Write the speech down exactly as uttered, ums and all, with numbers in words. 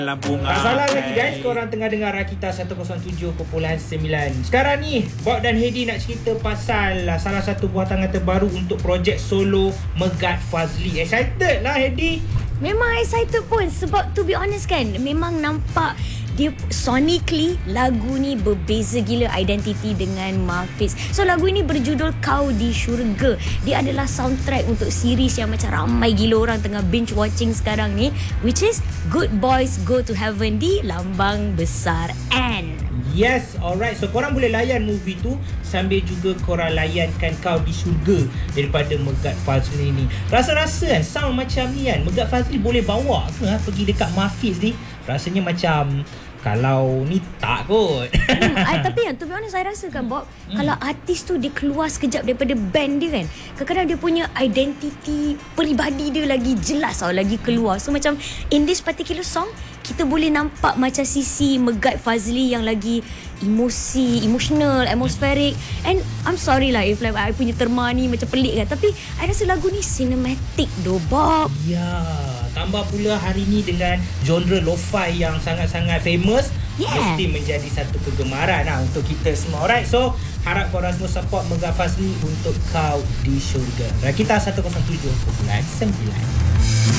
Tak salah lagi guys, korang tengah dengar Rakita seratus tujuh perpuluhan sembilan. Sekarang ni Bob dan Hedi nak cerita pasal uh, salah satu buah tangan terbaru untuk projek solo Megat Fazli. Excited lah Hedi? Memang excited pun, sebab to be honest kan, memang nampak dia sonically lagu ni berbeza gila identiti dengan Mahfiz. So lagu ini berjudul Kau di Syurga. Dia adalah soundtrack untuk series yang macam ramai gila orang tengah binge watching sekarang ni, which is Good Boys Go to Heaven di lambang besar N. Yes, alright. So korang boleh layan movie tu sambil juga korang layankan Kau di Syurga daripada Megat Fazli ni. Rasa-rasa kan sound macam ni kan, Megat Fazli boleh bawa ke ha, pergi dekat Mahfiz ni. Rasanya macam kalau ni tak kot. hmm, I, Tapi kan to be honest, saya rasa kan Bob, hmm. kalau artis tu dia keluar sekejap daripada band dia kan, kadang-kadang dia punya identiti peribadi dia lagi jelas tau, lagi keluar. So macam in this particular song, kita boleh nampak macam sisi Megat Fazli yang lagi emosi, emotional, atmospheric. And I'm sorry lah if like I punya terma ni macam pelik kan, tapi I rasa lagu ni cinematic doh Bob. Ya, tambah pula hari ni dengan genre lo-fi yang sangat-sangat famous, yeah, mesti menjadi satu kegemaran lah untuk kita semua. Alright, so harap korang semua support Megat Fazli untuk Kau di Syurga. Rakita seratus tujuh perpuluhan sembilan.